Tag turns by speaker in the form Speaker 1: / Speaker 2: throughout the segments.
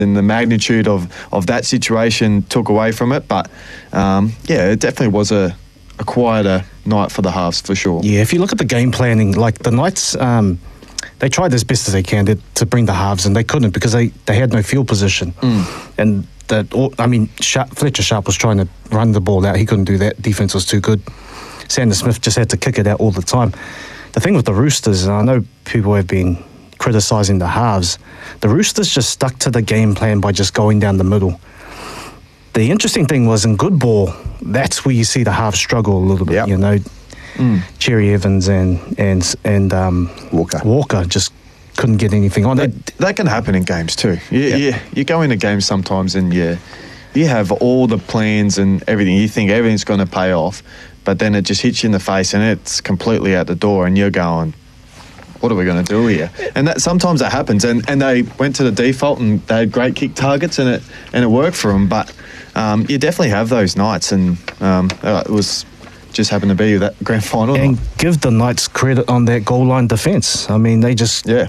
Speaker 1: and the magnitude of that situation took away from it. But, it definitely was a quieter night for the halves, for sure.
Speaker 2: Yeah, if you look at the game planning, like the Knights, they tried as best as they can to bring the halves, and they couldn't because they had no field position. And Fletcher Sharp was trying to run the ball out. He couldn't do that. Defense was too good. Sanders Smith just had to kick it out all the time. The thing with the Roosters, and I know people have been criticising the halves, the Roosters just stuck to the game plan by just going down the middle. The interesting thing was in good ball, that's where you see the halves struggle a little bit, Cherry Evans and Walker just couldn't get anything on.
Speaker 1: That can happen in games too. You go into games sometimes and you have all the plans and everything. You think everything's going to pay off, but then it just hits you in the face and it's completely out the door and you're going, what are we going to do here? And that sometimes that happens. And they went to the default and they had great kick targets and it worked for them. But you definitely have those nights, and it was just happened to be that grand final.
Speaker 2: And give the Knights credit on that goal line defence. I mean, they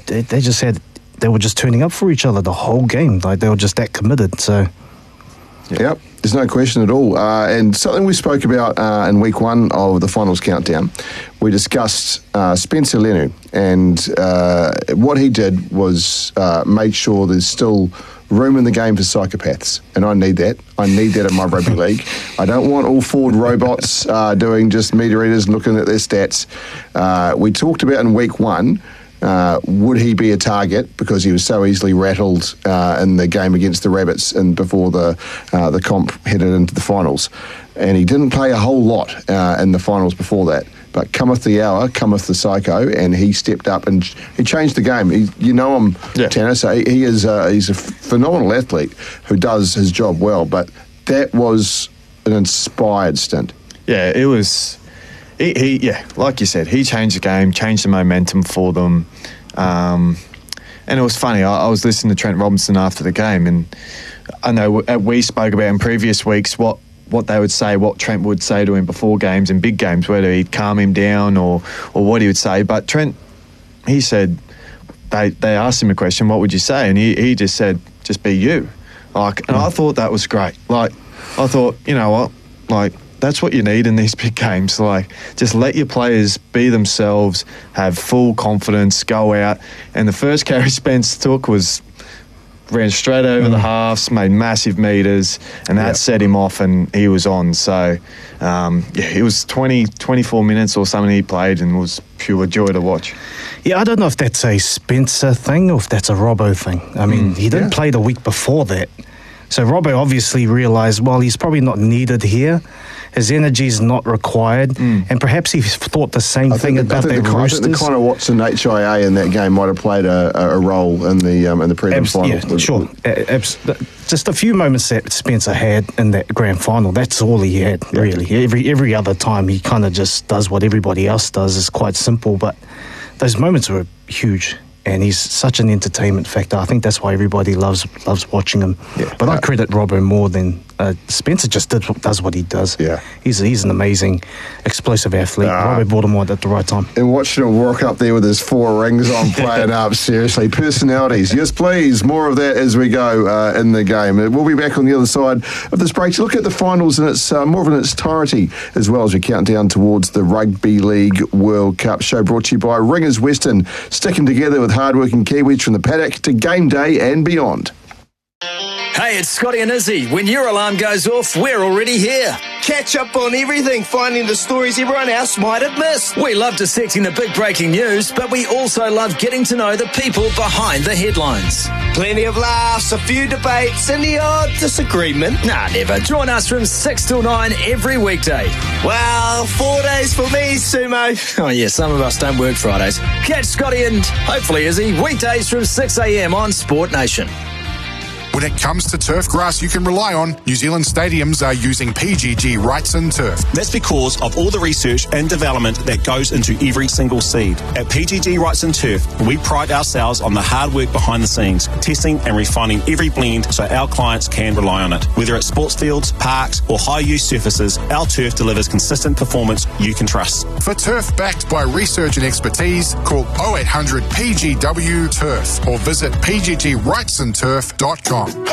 Speaker 2: were just turning up for each other the whole game. Like they were just that committed. So,
Speaker 3: yep. There's no question at all. And something we spoke about in week one of the finals countdown, we discussed Spencer Leniu, and what he did was make sure there's still room in the game for psychopaths, and I need that. I need that in my rugby league. I don't want all Ford robots doing just meter readers and looking at their stats. We talked about in week one, would he be a target because he was so easily rattled in the game against the Rabbits and before the comp headed into the finals, and he didn't play a whole lot in the finals before that. But cometh the hour, cometh the psycho, and he stepped up and he changed the game. Tanner, so he's a phenomenal athlete who does his job well, but that was an inspired stint.
Speaker 1: Yeah, it was. He like you said, he changed the game, changed the momentum for them. And it was funny, I was listening to Trent Robinson after the game, and I know we spoke about in previous weeks what they would say, what Trent would say to him before games and big games, whether he'd calm him down or what he would say. But Trent, he said, they asked him a question, what would you say? And he just said, just be you. And I thought that was great. I thought, you know what, that's what you need in these big games. Just let your players be themselves, have full confidence, go out. And the first carry Spence took ran straight over the halves, made massive meters, and that set him off, and he was on. So, it was 24 minutes or something he played, and it was pure joy to watch.
Speaker 2: Yeah, I don't know if that's a Spencer thing or if that's a Robbo thing. I mean, he didn't play the week before that. So Robbo obviously realised, well, he's probably not needed here. His energy is not required, and perhaps he thought the same thing about the Roosters.
Speaker 3: I think the Connor Watson HIA in that game might have played a role in the prelim final.
Speaker 2: Yeah, sure. Just a few moments that Spencer had in that grand final. That's all he had, really. Every other time he kind of just does what everybody else does. It's quite simple, but those moments were huge. And he's such an entertainment factor. I think that's why everybody loves watching him. Yeah, but I credit Robbo more than Spencer. Just does what he does.
Speaker 3: Yeah,
Speaker 2: he's an amazing, explosive athlete. Robbo brought him on at the right time.
Speaker 3: And watching him walk up there with his 4 rings on, playing up, seriously. Personalities, yes please. More of that as we go in the game. We'll be back on the other side of this break to look at the finals and its more of its entirety, as well as we count down towards the Rugby League World Cup. Show brought to you by Ringers Western, sticking together with hard-working Kiwis from the paddock to game day and beyond.
Speaker 4: Hey, it's Scotty and Izzy. When your alarm goes off, we're already here.
Speaker 5: Catch up on everything, finding the stories everyone else might have missed.
Speaker 4: We love dissecting the big breaking news, but we also love getting to know the people behind the headlines.
Speaker 5: Plenty of laughs, a few debates, and the odd disagreement.
Speaker 4: Nah, never. Join us from 6 till 9 every weekday.
Speaker 5: Well, 4 days for me, Sumo.
Speaker 4: Oh, yeah, some of us don't work Fridays. Catch Scotty and hopefully Izzy weekdays from 6 a.m. on Sport Nation.
Speaker 6: When it comes to turf grass you can rely on, New Zealand stadiums are using PGG Wrightson Turf.
Speaker 7: That's because of all the research and development that goes into every single seed. At PGG Wrightson Turf, we pride ourselves on the hard work behind the scenes, testing and refining every blend so our clients can rely on it. Whether it's sports fields, parks or high-use surfaces, our turf delivers consistent performance you can trust.
Speaker 6: For turf backed by research and expertise, call 0800 PGW Turf or visit pggwrightsonturf.com. turfgrass.com.au.